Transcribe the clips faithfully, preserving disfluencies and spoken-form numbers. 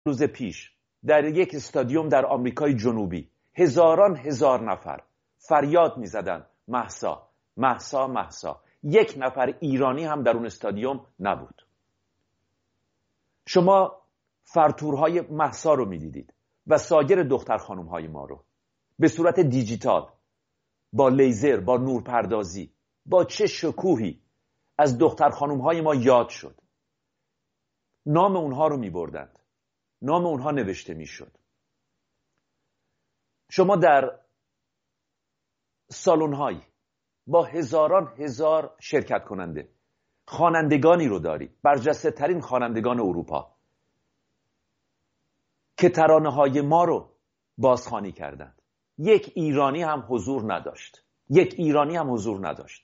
روز پیش در یک استادیوم در آمریکای جنوبی هزاران هزار نفر فریاد می‌زدند مهسا مهسا مهسا. یک نفر ایرانی هم در اون استادیوم نبود. شما فرتورهای مهسا رو می‌دیدید و سایر دختر خانم‌های ما رو به صورت دیجیتال، با لیزر، با نورپردازی، با چه شکوهی از دختر خانم‌های ما یاد شد. نام اونها رو می‌بردند، نام اونها نوشته میشد. شما در سالن‌های با هزاران هزار شرکت کننده خوانندگانی رو دارید، برجسته ترین خوانندگان اروپا که ترانه‌های ما رو بازخوانی کردند. یک ایرانی هم حضور نداشت. یک ایرانی هم حضور نداشت.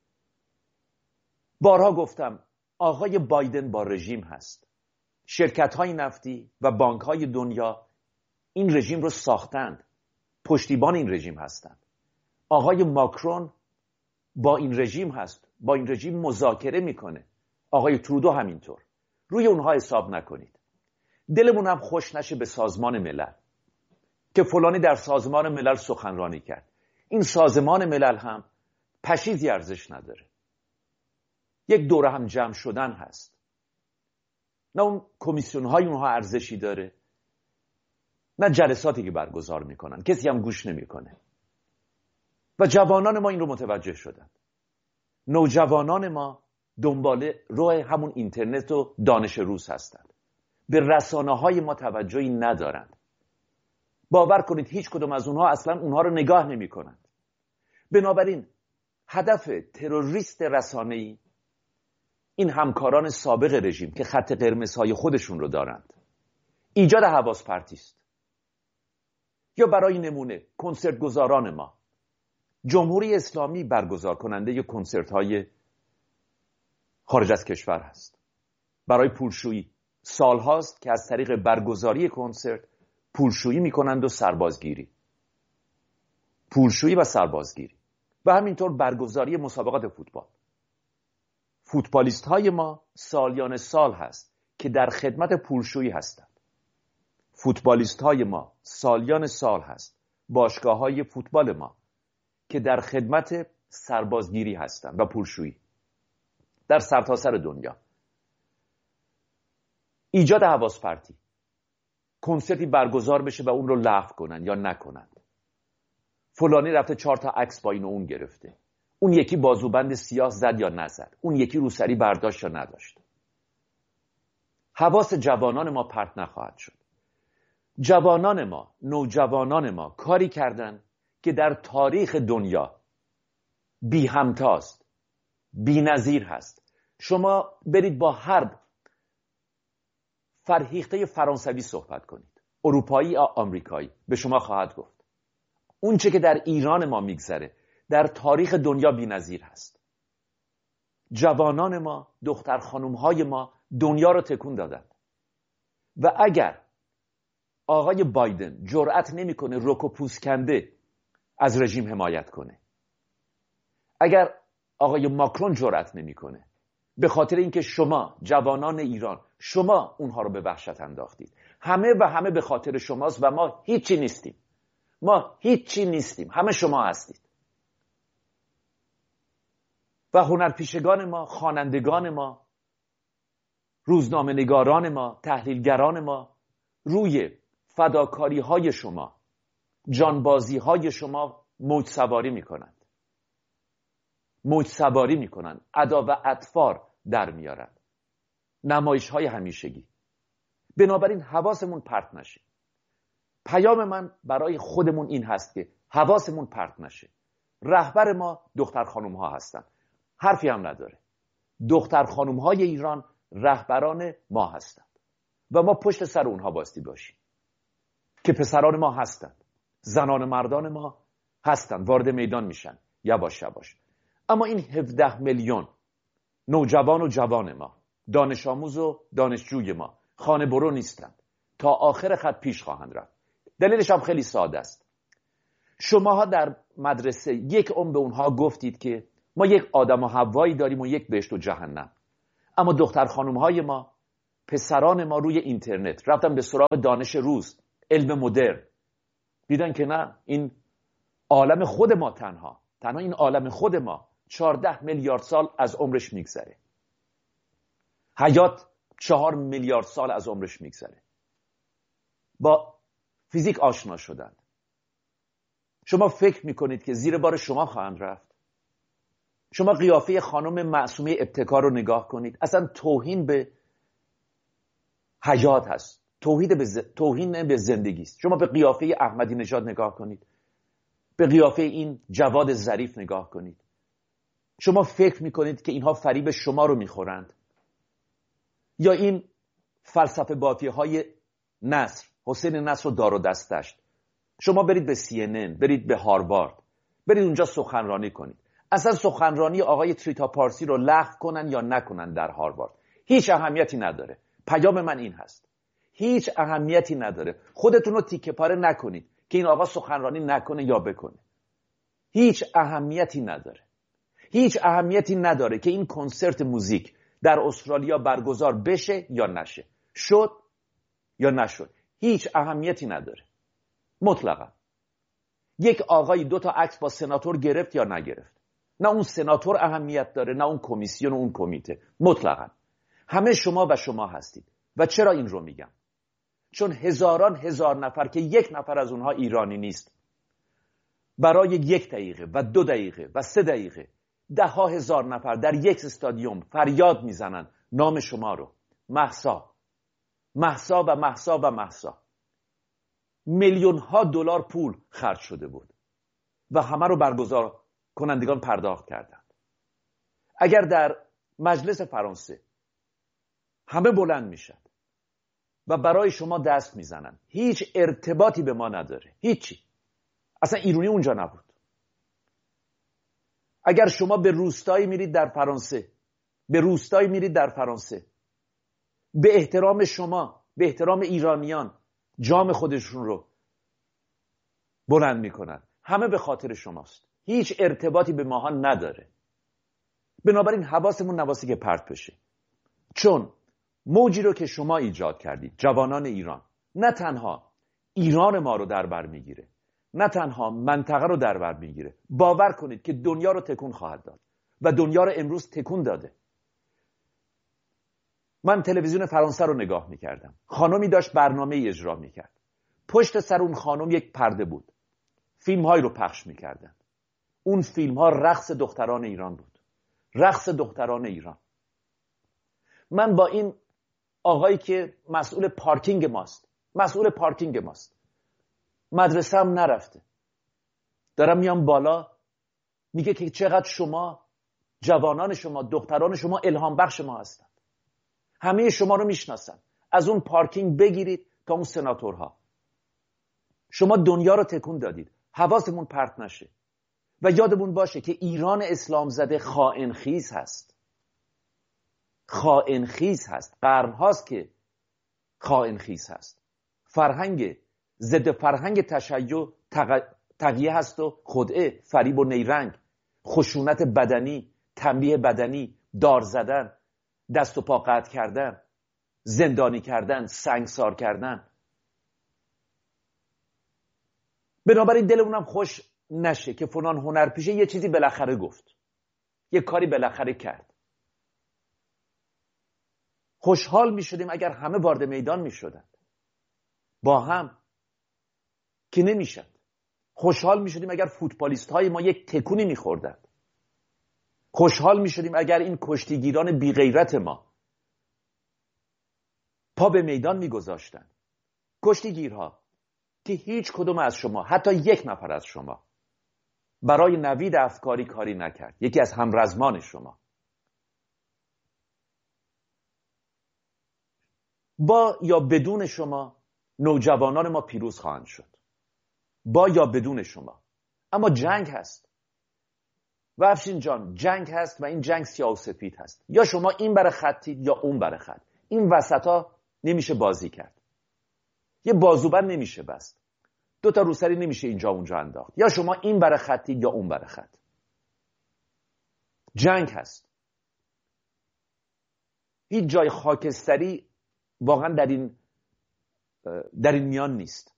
بارها گفتم آقای بایدن با رژیم هست. شرکت‌های نفتی و بانک‌های دنیا این رژیم رو ساختند. پشتیبان این رژیم هستند. آقای ماکرون با این رژیم هست. با این رژیم مذاکره میکنه. آقای ترودو همینطور. روی اونها حساب نکنید. دلمون هم خوش نشه به سازمان ملل که فلانی در سازمان ملل سخنرانی کرد. این سازمان ملل هم پشیزی ارزش نداره. یک دوره هم جمع شدن هست. نه اون کمیسیون های اونها ارزشی داره، نه جلساتی که برگزار میکنن. کسی هم گوش نمیکنه. و جوانان ما این رو متوجه شدن. نوجوانان ما دنبال راه همون اینترنت و دانش روز هستند. به رسانه های ما توجهی ندارند. باور کنید هیچ کدوم از اونها اصلا اونها رو نگاه نمی کنند. بنابراین هدف تروریست رسانه‌ای این همکاران سابق رژیم که خط قرمزهای خودشون رو دارند ایجاد حواس پرتی است. یا برای نمونه کنسرت گزاران ما، جمهوری اسلامی برگزار کننده ی کنسرت های خارج از کشور هست. برای پولشویی سال هاست که از طریق برگزاری کنسرت پولشویی میکنند و سربازگیری. پولشویی و سربازگیری. و همینطور برگزاری مسابقات فوتبال. فوتبالیست های ما سالیان سال هست که در خدمت پولشویی هستند. فوتبالیست های ما سالیان سال هست باشگاه های فوتبال ما که در خدمت سربازگیری هستند و پولشویی در سرتاسر دنیا. ایجاد حواس پرتی، کنسرتی برگزار بشه و اون رو لغو کنن یا نکنند. فلانی رفته چهار تا عکس با این و اون گرفته، اون یکی بازوبند سیاه زد یا نزد، اون یکی روسری برداشت یا نداشت. حواس جوانان ما پرت نخواهد شد. جوانان ما، نوجوانان ما کاری کردن که در تاریخ دنیا بی همتاست، بی نظیر هست. شما برید با هر فرهیخته فرانسوی صحبت کنید، اروپایی یا آمریکایی، به شما خواهد گفت اون چه که در ایران ما میگذره در تاریخ دنیا بی نظیر هست. جوانان ما، دختر خانومهای ما دنیا رو تکون دادند. و اگر آقای بایدن جرأت نمیکنه رک و پوسکنده از رژیم حمایت کنه، اگر آقای ماکرون جرأت نمیکنه، به خاطر اینکه شما جوانان ایران شما اونها رو به وحشت انداختید، همه و همه به خاطر شماست و ما هیچی نیستیم. ما هیچی نیستیم، همه شما هستید. و هنرپیشگان ما، خوانندگان ما، روزنامه‌نگاران ما، تحلیلگران ما روی فداکاری های شما، جانبازی های شما موج سواری میکنند. موج سواری میکنند. ادا و اطفار در میارند. نمایش های همیشگی. بنابراین حواسمون پرت نشه. پیام من برای خودمون این هست که حواسمون پرت نشه. رهبر ما دختر خانوم ها هستن. حرفی هم نداره. دختر خانوم های ایران رهبران ما هستند و ما پشت سر اونها باستی باشیم که پسران ما هستند، زنان مردان ما هستند، وارد میدان میشن یواش یواش. اما این هفده میلیون نوجوان و جوان ما، دانش آموز و دانشجوی ما خانه برو نیستند. تا آخر خط پیش خواهند رفت. دلیلش هم خیلی ساده است. شماها در مدرسه یک عمر به اونها گفتید که ما یک آدم و حوایی داریم و یک بهشت و جهنم. اما دختر خانم های ما، پسران ما روی اینترنت رفتن به سراغ دانش روز، علم مدرن، دیدن که نه، این عالم خود ما تنها تنها این عالم خود ما چهارده میلیارد سال از عمرش میگذره. حیات چهار میلیارد سال از عمرش میگذره. با فیزیک آشنا شدن. شما فکر میکنید که زیر بار شما خواهند رفت؟ شما قیافه خانم معصومه ابتکار رو نگاه کنید. اصلا توهین به حیات هست. توهین به, ز... توهین به زندگی است. شما به قیافه احمدی نژاد نگاه کنید. به قیافه این جواد ظریف نگاه کنید. شما فکر میکنید که اینها فریب شما رو میخورند؟ یا این فلسفه باطی های نصر، حسین نصر و دار و دستش، شما برید به سی ان ان، برید به هاروارد، برید اونجا سخنرانی کنید. اصلا سخنرانی آقای تریتا پارسی رو لغو کنن یا نکنن در هاروارد هیچ اهمیتی نداره. پیام من این هست، هیچ اهمیتی نداره. خودتون رو تیکه پاره نکنید که این آقا سخنرانی نکنه یا بکنه. هیچ اهمیتی نداره. هیچ اهمیتی نداره که این کنسرت موزیک در استرالیا برگزار بشه یا نشه، شد یا نشد، هیچ اهمیتی نداره. مطلقا یک آقای دو تا عکس با سناتور گرفت یا نگرفت، نه اون سناتور اهمیت داره، نه اون کمیسیون و اون کمیته. مطلقا همه شما و شما هستید. و چرا این رو میگم؟ چون هزاران هزار نفر که یک نفر از اونها ایرانی نیست، برای یک دقیقه و دو دقیقه و سه دقیقه ده ها هزار نفر در یک استادیوم فریاد میزنن نام شما رو. مهسا، مهسا و مهسا و مهسا. میلیون ها دلار پول خرج شده بود و همه رو برگزار کنندگان پرداخت کردند. اگر در مجلس فرانسه همه بلند میشد و برای شما دست میزنن، هیچ ارتباطی به ما نداره، هیچی، اصلا ایرانی اونجا نبود. اگر شما به روستایی میرید در فرانسه، به روستایی میرید در فرانسه، به احترام شما، به احترام ایرانیان جام خودشون رو بلند میکنن، همه به خاطر شماست، هیچ ارتباطی به ماها نداره. بنابراین حواسمون نباشه که پرت بشه، چون موجی رو که شما ایجاد کردید، جوانان ایران، نه تنها ایران ما رو در بر میگیره، نه تنها منطقه رو در بر میگیره، باور کنید که دنیا رو تکون خواهد داد و دنیا رو امروز تکون داده. من تلویزیون فرانسه رو نگاه میکردم، خانمی داشت برنامه اجرا میکرد، پشت سر اون خانم یک پرده بود، فیلم های رو پخش میکردن. اون فیلم ها رقص دختران ایران بود، رقص دختران ایران. من با این آقایی که مسئول پارکینگ ماست، مسئول پارکینگ ماست، مدرسه هم نرفته، دارم میام بالا، میگه که چقدر شما، جوانان شما، دختران شما الهام بخش ما هستن، همه شما رو میشناسن، از اون پارکینگ بگیرید تا اون سناتورها. شما دنیا رو تکون دادید، حواسمون پرت نشه و یادمون باشه که ایران اسلام زده خائن خیز هست، خائن خیز هست، قرن هاست که خائن خیز هست. فرهنگ ضد فرهنگ تشیع تقیه هست و خدعه، فریب و نیرنگ، خشونت بدنی، تنبیه بدنی، دار زدن، دست و پا قطع کردن، زندانی کردن، سنگسار کردن. بنابراین دلمونم خوش نشه که فلان هنرپیشه یه چیزی بالاخره گفت، یه کاری بالاخره کرد. خوشحال می شدیم اگر همه وارد میدان می شدن با هم، که نمی شد. خوشحال می شدیم اگر فوتبالیست های ما یک تکونی می خوردن. خوشحال می شدیم اگر این کشتیگیران بی غیرت ما پا به میدان می گذاشتن. کشتیگیرها که هیچ کدوم از شما، حتی یک نفر از شما، برای نوید افکاری کاری نکرد. یکی از همرزمان شما. با یا بدون شما نوجوانان ما پیروز خواهند شد، با یا بدون شما. اما جنگ هست و افشین جان، جنگ هست و این جنگ سیاه و سفید هست. یا شما این بر خطید یا اون بر خط. این وسط ها نمیشه بازی کرد. یه بازوبند نمیشه بست. دو تا روسری نمیشه اینجا اونجا انداخت. یا شما این بر خطید یا اون بر خط. جنگ هست. هیچ جای خاکستری واقعا در این در این میان نیست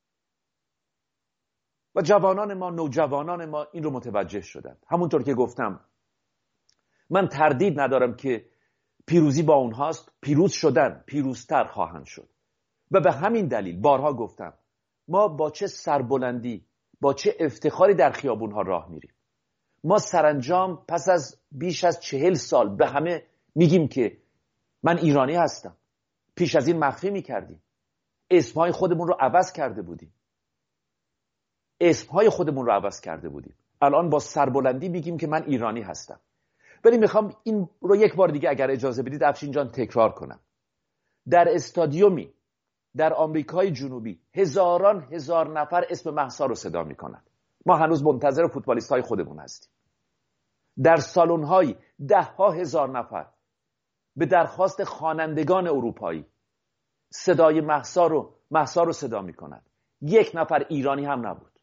و جوانان ما، نوجوانان ما این رو متوجه شدن. همونطور که گفتم من تردید ندارم که پیروزی با اونهاست، پیروز شدن، پیروزتر خواهند شد و به همین دلیل بارها گفتم ما با چه سربلندی، با چه افتخاری در خیابونها راه میریم. ما سرانجام پس از بیش از چهل سال به همه میگیم که من ایرانی هستم. پیش از این مخفی میکردیم، اسمهای خودمون رو عوض کرده بودیم اسمهای خودمون رو عوض کرده بودیم الان با سربلندی میگیم که من ایرانی هستم. ولی میخوام این رو یک بار دیگه اگر اجازه بدید افشین جان تکرار کنم. در استادیومی در آمریکای جنوبی هزاران هزار نفر اسم مهسا رو صدا میکنن. ما هنوز منتظر فوتبالیست های خودمون هستیم. در سالن های ده ها هزار نفر به درخواست خوانندگان اروپایی صدای مهسا رو مهسا رو صدا میکنن. یک نفر ایرانی هم نبود.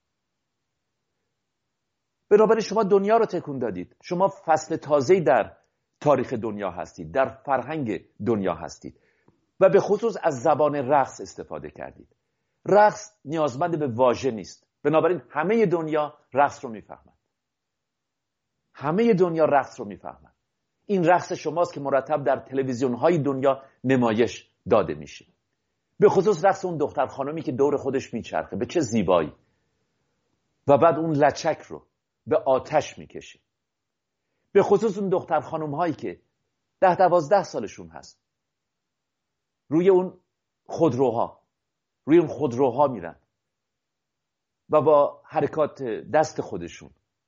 بنابراین شما دنیا رو تکون دادید. شما فصل تازه‌ای در تاریخ دنیا هستید، در فرهنگ دنیا هستید و به خصوص از زبان رقص استفاده کردید. رقص نیازمند به واژه نیست. بنابراین همه دنیا رقص رو میفهمند. همه دنیا رقص رو میفهمند. این رقص شماست که مرتب در تلویزیون‌های دنیا نمایش داده میشه. به خصوص رقص اون دختر خانمی که دور خودش میچرخه، به چه زیبایی. و بعد اون لچک رو به آتش میکشه. به خصوص اون دختر خانم هایی که ده دوازده سالشون هست روی اون خودروها روی اون خودروها میرن و با حرکات دست خودشون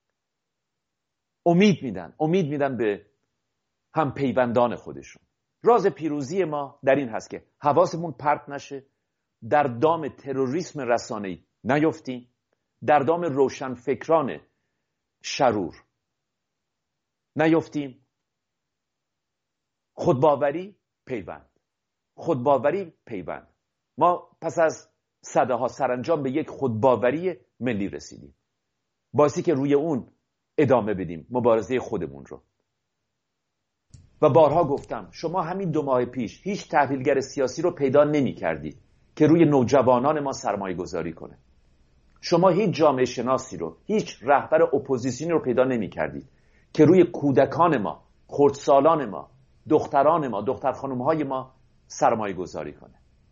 امید میدن امید میدن به هم پیوندان خودشون. راز پیروزی ما در این هست که حواسمون پرت نشه، در دام تروریسم رسانه‌ای نیفتیم، در دام روشنفکران شرور نیفتیم. خودباوری پیوند خودباوری پیوند ما پس از صداها سرانجام به یک خودباوری ملی رسیدیم، باعثی که روی اون ادامه بدیم مبارزه خودمون رو. و بارها گفتم شما همین دو ماه پیش هیچ تحلیلگر سیاسی رو پیدا نمی کردید که روی نوجوانان ما سرمایه گذاری کنه. شما هیچ جامعه شناسی رو، هیچ رهبر اپوزیسیونی رو پیدا نمی کردید که روی کودکان ما، خردسالان ما، دختران ما، دختر خانم‌های ما سرمایه گذاری کنه.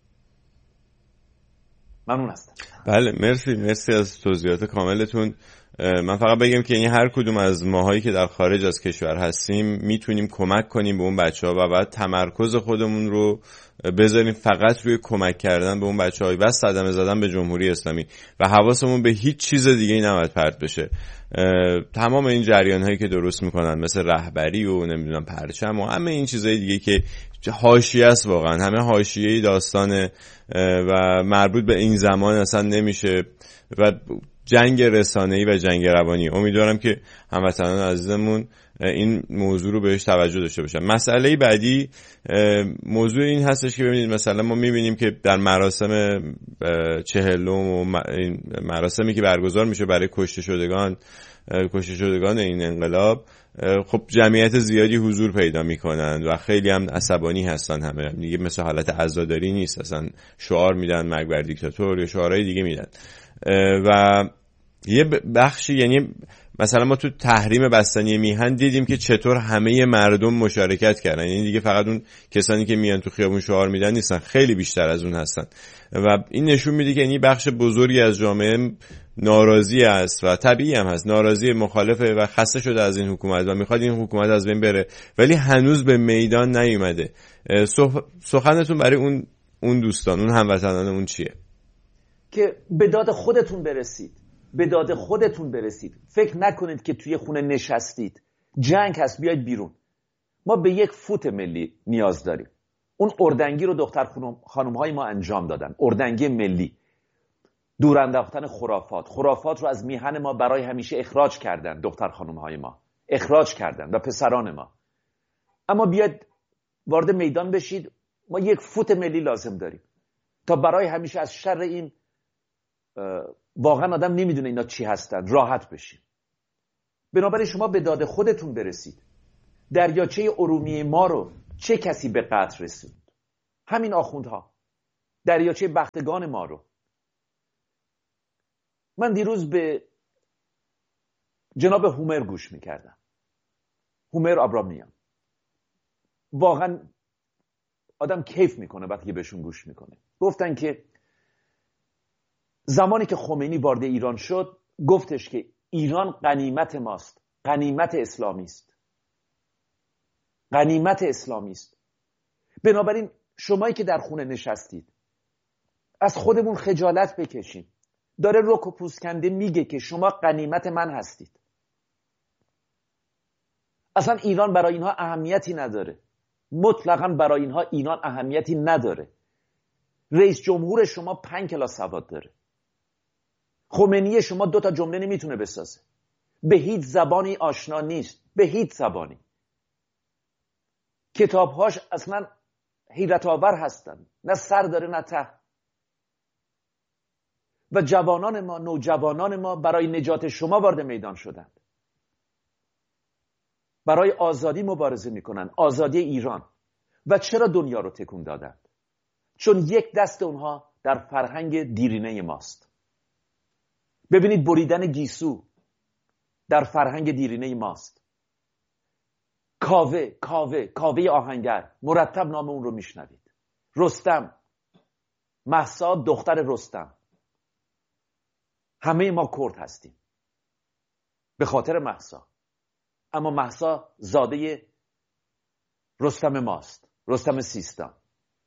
ممنون هستم. بله مرسی مرسی از توضیحات کاملتون. من فقط بگم که یعنی هر کدوم از ماهایی که در خارج از کشور هستیم میتونیم کمک کنیم به اون بچه‌ها و بعد تمرکز خودمون رو بذاریم فقط روی کمک کردن به اون بچه‌ها و صدمه زدن به جمهوری اسلامی و حواسمون به هیچ چیز دیگه‌ای نباید پرت بشه. تمام این جریان‌هایی که درست میکنن مثل رهبری و نمیدونم پرچم و همه این چیزهای دیگه که حاشیه است، واقعا همه حاشیه‌ای داستانه و مربوط به این زمان اصلا نمیشه و جنگ رسانه‌ای و جنگ روانی. امیدوارم که هموطنان عزیزمون این موضوع رو بهش توجه داشته باشن. مسئله بعدی موضوع این هستش که ببینید مثلا ما می‌بینیم که در مراسم چهلم و مراسمی که برگزار میشه برای کشته شدگان کشته شدگان این انقلاب، خب جمعیت زیادی حضور پیدا میکنن و خیلی هم عصبانی هستن. همه دیگه مثل حالت عزاداری نیست، اصلا شعار میدن مرگ بر دیکتاتور یا شعارهای دیگه میدن و یه بخشی یعنی مثلا ما تو تحریم بستنی میهن دیدیم که چطور همه مردم مشارکت کردن، یعنی دیگه فقط اون کسانی که میان تو خیابون شعار میدن نیستن، خیلی بیشتر از اون هستن و این نشون میده که یعنی بخش بزرگی از جامعه ناراضی است و طبیعی هم هست، ناراضی، مخالفه و خسته شده از این حکومت و میخواد این حکومت از بین بره ولی هنوز به میدان نیومده. سخنتون برای اون اون دوستان، اون هموطنانمون چیه؟ که به داد خودتون برسید، به داد خودتون برسید. فکر نکنید که توی خونه نشستید، جنگ هست بیاید بیرون. ما به یک فوت ملی نیاز داریم. اون اردنگی رو دختر خانم های ما انجام دادن، اردنگی ملی. دور انداختن خرافات خرافات رو از میهن ما برای همیشه اخراج کردن دختر خانم های ما، اخراج کردن و پسران ما. اما بیاید وارد میدان بشید، ما یک فوت ملی لازم داریم تا برای همیشه از شر این واقعا آدم نمیدونه اینا چی هستن راحت بشیم. بنابراین شما به داد خودتون برسید. دریاچه ارومیه ما رو چه کسی به قطع رسوند؟ همین آخوندها، دریاچه بختگان ما رو. من دیروز به جناب هومر گوش میکردم، هومر آبرامیان. واقعا آدم کیف میکنه وقتی بهشون گوش میکنه. گفتن که زمانی که خمینی وارد ایران شد گفتش که ایران غنیمت ماست، غنیمت اسلامی است، غنیمت اسلامی است. بنابراین شمایی که در خونه نشستید از خودمون خجالت بکشیم. داره رک و پوسکنده میگه که شما غنیمت من هستید. اصلا ایران برای اینها اهمیتی نداره، مطلقاً برای اینها ایران اهمیتی نداره. رئیس جمهور شما پنج کلاس سواد داره، خمینی شما دو تا جمله نمیتونه بسازه، به هیچ زبانی آشنا نیست، به هیچ زبانی. کتابهاش اصلا حیرت آور هستن، نه سر داره نه ته. و جوانان ما، نوجوانان ما برای نجات شما وارد میدان شدند، برای آزادی مبارزه میکنن، آزادی ایران. و چرا دنیا رو تکون دادند؟ چون یک دست اونها در فرهنگ دیرینه ماست. ببینید بریدن گیسو در فرهنگ دیرینه ماست. کاوه، کاوه، کاوه آهنگر، مرتب نام اون رو میشنوید. رستم، مهسا دختر رستم. همه ما کرد هستیم به خاطر مهسا، اما مهسا زاده رستم ماست، رستم سیستان.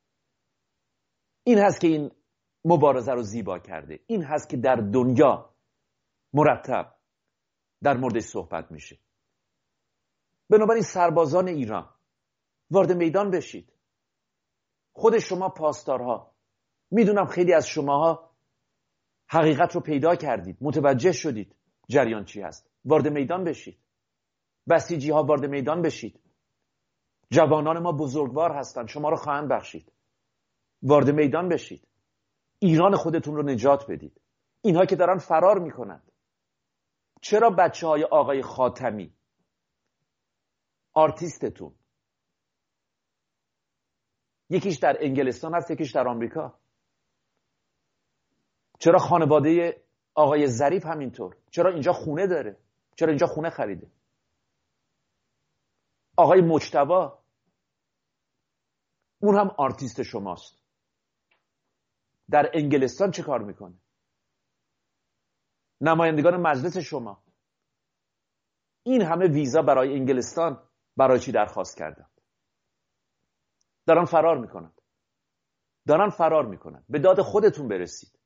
این هست که این مبارزه رو زیبا کرده. این هست که در دنیا مرتب در موردش صحبت میشه. بنابراین سربازان ایران وارد میدان بشید. خود شما پاسدارها، میدونم خیلی از شماها حقیقت رو پیدا کردید، متوجه شدید جریان چی هست. وارد میدان بشید. بسیجی ها وارد میدان بشید. جوانان ما بزرگوار هستند، شما رو خواهند بخشید. وارد میدان بشید. ایران خودتون رو نجات بدید. اینها که دارن فرار میکنند. چرا بچه های آقای خاتمی، آرتیستتون، یکیش در انگلستان هست یکیش در آمریکا؟ چرا خانواده آقای ظریف همینطور؟ چرا اینجا خونه داره؟ چرا اینجا خونه خریده؟ آقای مجتبی، اون هم آرتیست شماست، در انگلستان چه کار میکنه؟ نمایندگان مجلس شما این همه ویزا برای انگلستان برای چی درخواست کردند؟ دارن فرار میکنند. دارن فرار میکنند. به داد خودتون برسید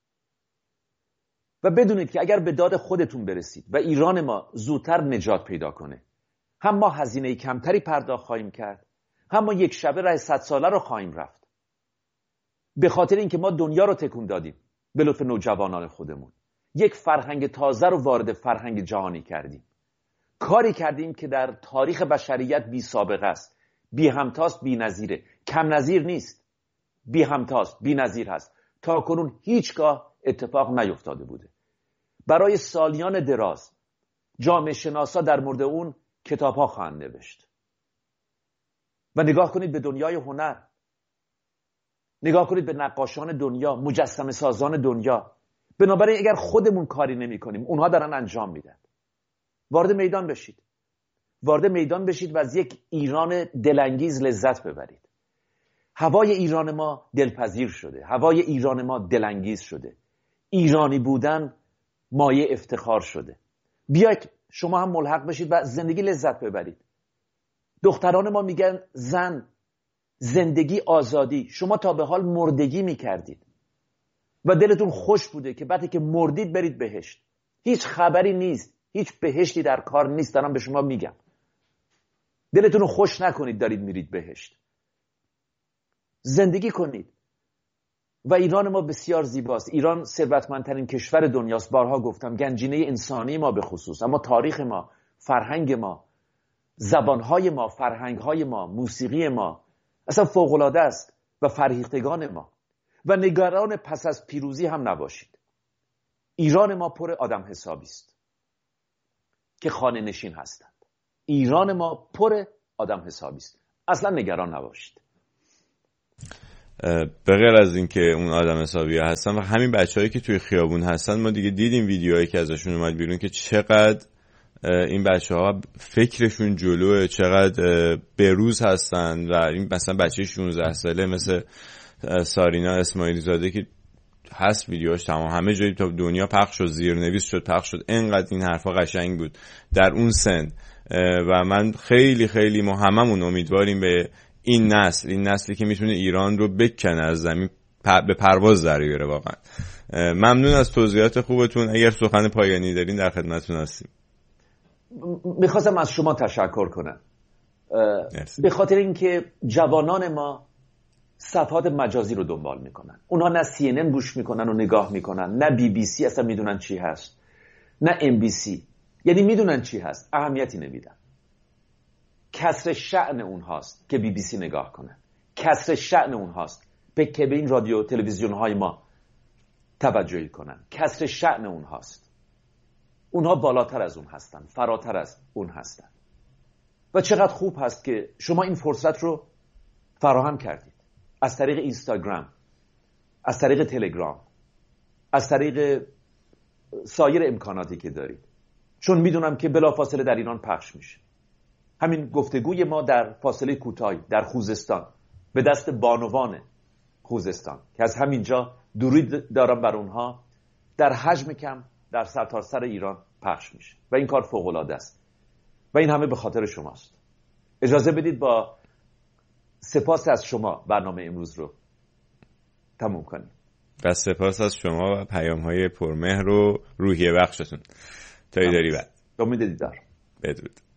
و بدونید که اگر به داد خودتون برسید و ایران ما زودتر نجات پیدا کنه، هم ما هزینه کمتری پرداخت خواهیم کرد، هم ما یک شبه راه صد ساله رو خواهیم رفت. به خاطر اینکه ما دنیا رو تکون دادیم به لطف نوجوانان خودمون، یک فرهنگ تازه رو وارد فرهنگ جهانی کردیم. کاری کردیم که در تاریخ بشریت بی سابقه است، بی همتاست، بی نظیره. کم نظیر نیست، بی همتاست، بی نظیر هست. تا کنون هیچگاه اتفاق نیفتاده بوده. برای سالیان دراز جامعه شناسا در مورد اون کتاب ها خواهند نوشت. و نگاه کنید به دنیای هنر، نگاه کنید به نقاشان دنیا، مجسمه سازان دنیا. بنابراین اگر خودمون کاری نمی کنیم، اونها دارن انجام میدن. وارد میدان بشید. وارد میدان بشید و از یک ایران دلانگیز لذت ببرید. هوای ایران ما دلپذیر شده. هوای ایران ما دلانگیز شده. ایرانی بودن مایه افتخار شده. بیاید شما هم ملحق بشید و زندگی لذت ببرید. دختران ما میگن زن، زندگی، آزادی. شما تا به حال مردگی میکردید و دلتون خوش بوده که بعدی که مردید برید بهشت. هیچ خبری نیست، هیچ بهشتی در کار نیست. دارم به شما میگم دلتون رو خوش نکنید دارید میرید بهشت. زندگی کنید. و ایران ما بسیار زیباست. ایران ثروتمندترین کشور دنیاست. بارها گفتم، گنجینه انسانی ما به خصوص، اما تاریخ ما، فرهنگ ما، زبانهای ما، فرهنگهای ما، موسیقی ما اصلا فوق‌العاده است و فرهیختگان ما. و نگران پس از پیروزی هم نباشید. ایران ما پر آدم حسابی است که خانه نشین هستند. ایران ما پر آدم حسابی است. اصلا نگران نباشید. به غیر از این که اون آدم حسابی ها هستن و همین بچه‌هایی که توی خیابون هستن، ما دیگه دیدیم ویدیوهایی که ازشون اومد بیرون که چقدر این بچه‌ها فکرشون جلوه، چقدر بروز هستن. و این مثلا بچه شانزده ساله مثل سارینا اسماعیلی زاده که هست، ویدیوهاش تمام همه جایی تو دنیا پخش شد، زیرنویس شد، پخش شد، اینقدر این حرفا قشنگ بود در اون سن. و من خیلی خیلی ما هممون امیدواریم به این نسل، این نسلی که میتونه ایران رو بکنه از زمین به پرواز در بیاره. واقعا ممنون از توضیحات خوبتون. اگر سخن پایانی دارین در خدمتتون هستیم. میخواستم از شما تشکر کنم به خاطر اینکه جوانان ما صفحات مجازی رو دنبال میکنن. اونها نه سی ان ان گوش میکنن و نگاه میکنن، نه بی بی سی اصلا میدونن چی هست، نه ام بی سی، یعنی میدونن چی هست، اهمیتی نمیدن. کسر شأن اونهاست که بی بی سی نگاه کنن، کسر شأن اونهاست که به این رادیو تلویزیون های ما توجهی کنن، کسر شأن اونهاست. اونها بالاتر از اون هستن، فراتر از اون هستن. و چقدر خوب هست که شما این فرصت رو فراهم کردید از طریق اینستاگرام، از طریق تلگرام، از طریق سایر امکاناتی که دارید، چون میدونم که بلافاصله در ایران پخش میشه. همین گفتگوی ما در فاصله کوتاهی در خوزستان به دست بانوان خوزستان که از همینجا درود دارم بر اونها، در حجم کم در سرتاسر ایران پخش میشه و این کار فوق العاده است و این همه به خاطر شماست. اجازه بدید با سپاس از شما برنامه امروز رو تموم کنیم. و سپاس از شما و پیام‌های پرمهر و روحیه بخشتون. تا ایداری بعد. امید دیدار. بدرود.